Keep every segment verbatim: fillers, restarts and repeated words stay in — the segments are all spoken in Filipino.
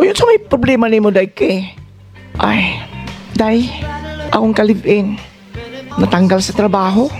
Ayun sa may problema ni mo, day, kay. Ay, day, akong kalibin. Natanggal sa trabaho.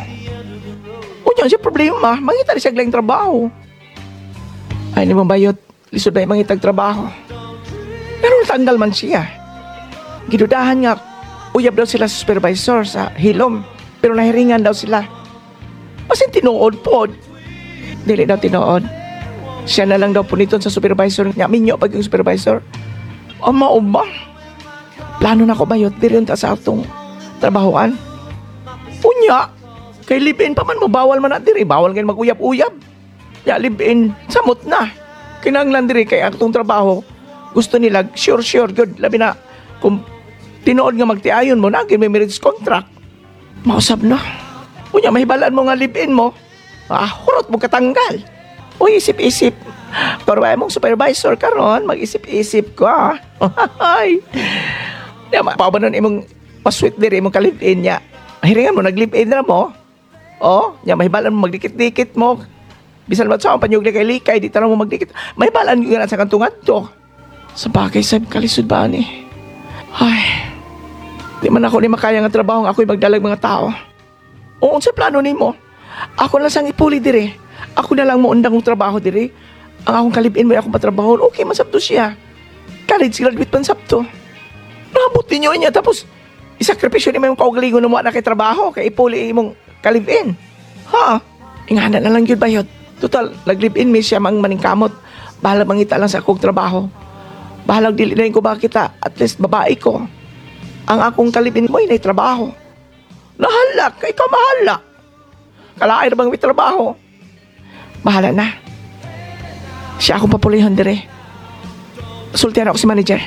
O yun siya problema, mangita rin siya lang trabaho. Ay, ni mo bayot, lisod na yung mangitag trabaho. Pero natanggal man siya. Gidudahan nga, uyab daw sila sa supervisor sa hilom. Pero nahiringan daw sila. Kasi tinuod po. Dili daw tinuod. Siya na lang daw puniton sa supervisor niya. Minyo pag yung supervisor. Ama o ba? Plano na ko bayot. Dili ta sa atong trabahoan. Unya. Kay live-in pa man mo. Bawal man na diri. Bawal ngayon mag-uyab-uyab. Ya live-in. Samot na. Kinanglan diri kay atong trabaho. Gusto nila. Sure, sure. Good. Labi na. Kung tinuod nga magtiayon mo na. May marriage contract. Mausap na. Unya, mahibalaan mo nga live-in mo. Ah, hurot mo katanggal. Uy, isip-isip. Pero ay mong supervisor karon, mag-isip-isip ko, ah. Ay. Diya, mapabanon imong pasweet diri, imong ka-live-in niya. Mahiringan mo, nag-live-in na mo. Oh, niya, mahibalaan mo, magdikit-dikit mo. Bisan mo sa panyog na kay likay, di tanong mo magdikit. Mahibalaan yun sa kantungan to. Sa bagay, sa kalisod ba ni? Ay. Di man ako ni makaya nga trabaho nga ako'y magdalag mga tao. O, sa plano ni mo, ako na sang ipuli diri. Ako na lang mo undang kong trabaho diri. Ang akong kalibin mo, akong patrabaho. Okay, masabto siya. College graduate pan sabto. Nabuti niyo niya. Tapos, isakripisyo ni mo yung kaugalingon na mo na kay trabaho. Kay ipuli mong kalibin. Ha? Ingana na lang yun bayot. Total, nag-live-in me siya mang maningkamot. Bahala mangita lang sa akong trabaho. Bahala dili na ko ba kita. At least, babae ko. Ang akong kalibin mo ay trabaho. Nahala, kay ka mahala. Kalaay na bang may trabaho? Bahala na. Siya akong papulihon dire. Sultihan ako si manager.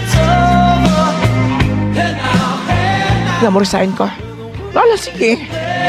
Nga mo resign ko. Lala, sige.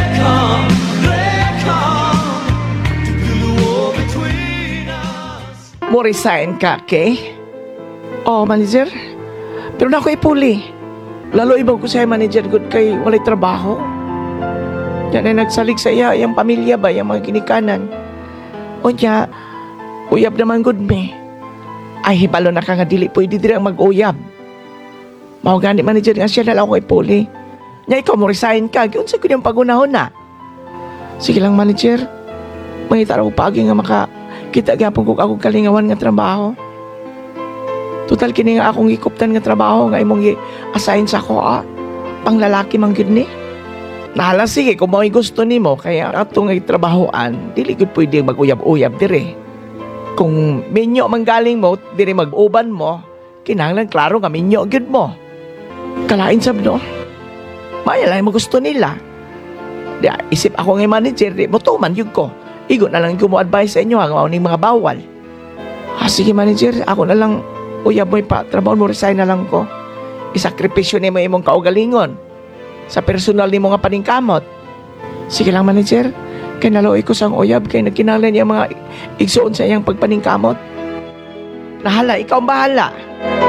Mo resign ka, kay? Oh, manager? Pero na ako ipuli. Lalo ibang ko siya manager good kay walay trabaho. Yan ay nagsalig sa iya, yung pamilya ba, yung mga kinikanan. O niya, uyab naman good me. Ay, hibalo na ka nga dili, pwede dili ang mag-uyab. Mao gani manager nga siya na lang ako ipuli. Nya ikaw mo resign ka, yun sa kanyang pagunahon na. Sige lang manager, mangita ako pagi nga maka kita gyapon ko akong kalingawan nga trabaho. Total kini nga akong ikuptan nga trabaho nga imong i-assign sa ako, ah. Pang lalaki man gyud ni. Nahala, sige, kung mo'y gusto nimo kaya atong trabahoan, dili gud pwede mag-uyab-uyab dire. Kung minyo man galing mo, dire mag-uban mo, kinahanglan klaro nga minyo gyud mo. Kalain sab no. Maya lang mo gusto nila. Di isip ako nga manager, di mo tuman yun ko. Igo na lang ko mo advice sa inyo, ang mga bawal. Ah, sige manager, ako na lang uyab mo'y pa, trabaho mo, resign na lang ko. Isakripisyo ni mo imong kaugalingon sa personal ni mo nga paningkamot. Sige lang manager, kay naloy ko sang uyab, kay nagkinalan niya mga igsuon sa iyang pagpaningkamot. Nahala, ikaw ang bahala.